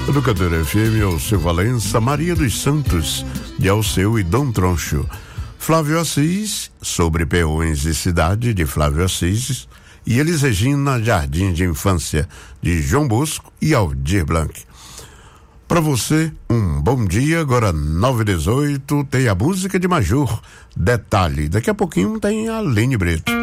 Educadora FM, Alceu Valença, Maria dos Santos, de Alceu e Dom Troncho. Flávio Assis, sobre peões e cidade, de Flávio Assis. E Elis Regina, Jardim de Infância, de João Bosco e Aldir Blanc. Para você, um bom dia. Agora 9h18, tem a música de Major, Detalhe. Daqui a pouquinho tem a Lene Brito.